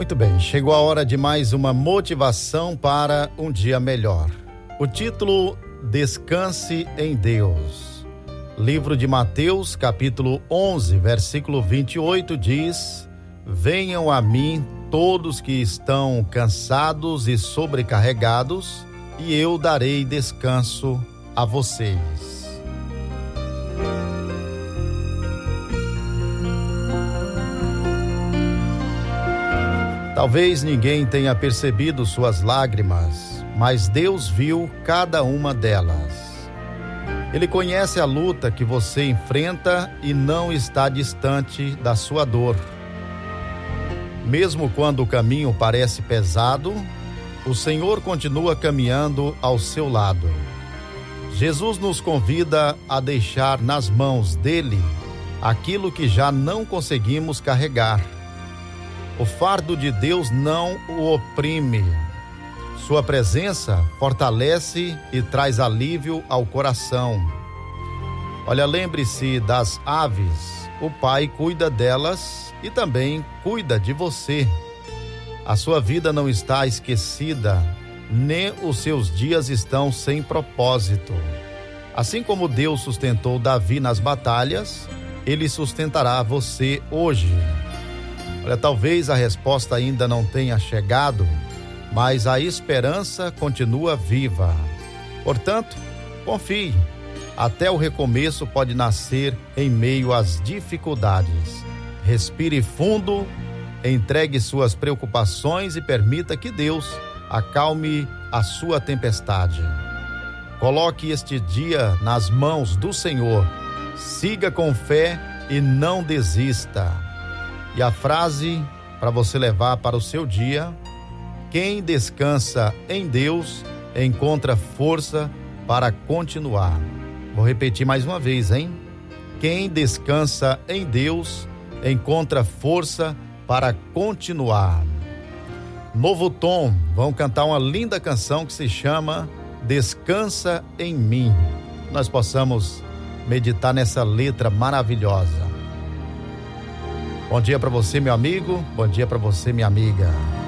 Muito bem, chegou a hora de mais uma motivação para um dia melhor. O título: Descanse em Deus. Livro de Mateus, capítulo 11, versículo 28 diz: Venham a mim todos que estão cansados e sobrecarregados, e eu darei descanso a vocês. Talvez ninguém tenha percebido suas lágrimas, mas Deus viu cada uma delas. Ele conhece a luta que você enfrenta e não está distante da sua dor. Mesmo quando o caminho parece pesado, o Senhor continua caminhando ao seu lado. Jesus nos convida a deixar nas mãos dele aquilo que já não conseguimos carregar. O fardo de Deus não o oprime. Sua presença fortalece e traz alívio ao coração. Olha, lembre-se das aves. O Pai cuida delas e também cuida de você. A sua vida não está esquecida, nem os seus dias estão sem propósito. Assim como Deus sustentou Davi nas batalhas, ele sustentará você hoje. Olha, talvez a resposta ainda não tenha chegado, mas a esperança continua viva. Portanto, confie. Até o recomeço pode nascer em meio às dificuldades. Respire fundo, entregue suas preocupações e permita que Deus acalme a sua tempestade. Coloque este dia nas mãos do Senhor. Siga com fé e não desista. E a frase para você levar para o seu dia: quem descansa em Deus encontra força para continuar. Vou repetir mais uma vez, hein? Quem descansa em Deus encontra força para continuar. Novo Tom vão cantar uma linda canção que se chama Descansa em Mim. Nós possamos meditar nessa letra maravilhosa. Bom dia para você, meu amigo. Bom dia para você, minha amiga.